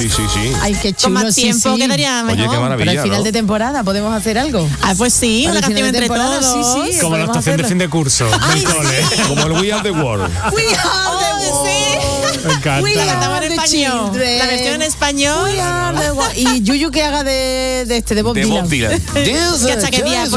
Sí. Ay, qué chulo. Con más tiempo quedaría mejor. Oye, qué maravilla. Pero al final ¿no? de temporada podemos hacer algo. Ah, pues sí, Al una final canción de entre temporada, todos. sí. Como la podemos actuación de hacerlo. fin de curso del cole. Como el We Are the World. We are the world. Me encanta. We La are cantamos en the español. children. La versión en español. We are the world. Y Yuyu que haga de Bob De Bob Dylan. Dylan. Que hasta que día.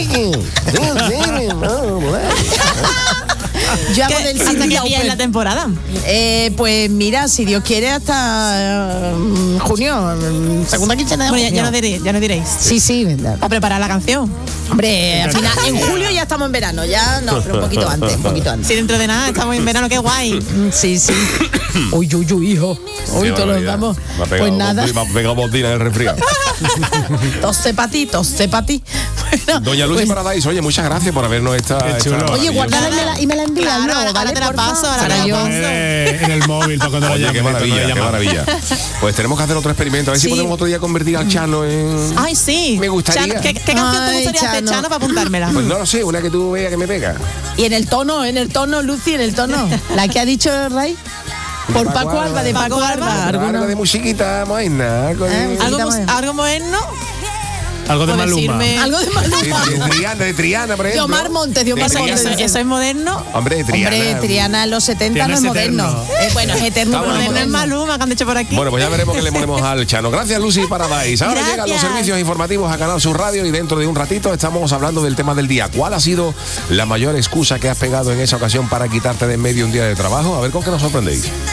Yo hago del ¿Hasta Cindy qué día es la Lauper. temporada? Pues mira, si Dios quiere hasta junio, segunda quincena de Bueno, junio. ya no diréis. Sí, verdad. A preparar la canción. Hombre, al final, en julio ya estamos en verano, ya no, pero un poquito antes. Si dentro de nada estamos en verano, qué guay. Sí. Uy, hijo. Uy, todos los damos. Pues nada, Me ha pegado Bob Dylan en el resfriado. tose pa' ti. Bueno, Doña Lucy pues, Paradise, oye, muchas gracias por habernos esta. Qué chulo. oye, guardala y me la envías, Claro, ¿no? ahora ¿Vale? te la Porfa? paso, ahora Para te la yo. paso. En el móvil para cuando la Oye, llamen. qué maravilla, cuando qué la llamen. maravilla. Pues tenemos que hacer otro experimento. A ver si Sí. podemos otro día convertir al Chano en. Ay, sí. Me gustaría. Chano, ¿qué canción te Ay, gustaría hacer, Chano. Chano, para apuntármela? Pues no lo sé, una que tú veas que me pega. Y en el tono, Lucy, en el tono. La que ha dicho Ray. Por Paco Alba, de Paco Alba. Algo alguna. de musiquita moderna. Algo de. ¿Algo moderno? Algo de ¿O Maluma. decirme- Algo de Sí, Maluma. de Triana, por De ejemplo. Omar Montes, de Omar De Montes. Triana. ¿Eso es moderno? Hombre, de Triana. Hombre, Triana en los 70 no es Triana es moderno. eterno. Bueno, es eterno, Está pero no bueno, Moderno es moderno. Maluma, que han dicho por aquí. Bueno, pues ya veremos qué le ponemos al Chano. Gracias, Lucy Paradise. Ahora Gracias. llegan los servicios informativos a Canal Sur Radio y dentro de un ratito estamos hablando del tema del día. ¿Cuál ha sido la mayor excusa que has pegado en esa ocasión para quitarte de en medio un día de trabajo? A ver con qué nos sorprendéis.